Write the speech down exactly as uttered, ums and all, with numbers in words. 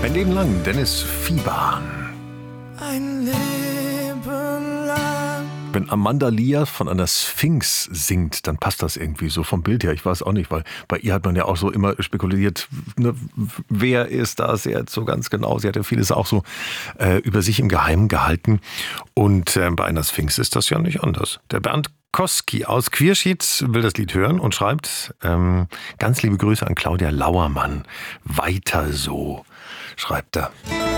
Ein Leben lang, Dennis Fieber. Ein Leben lang. Wenn Amanda Lear von einer Sphinx singt, dann passt das irgendwie so vom Bild her. Ich weiß auch nicht, weil bei ihr hat man ja auch so immer spekuliert, ne, wer ist das jetzt so ganz genau. Sie hat ja vieles auch so äh, über sich im Geheimen gehalten. Und äh, bei einer Sphinx ist das ja nicht anders. Der Bernd Koski aus Quierschied will das Lied hören und schreibt, ähm, ganz liebe Grüße an Claudia Lauermann. Weiter so, schreibt er.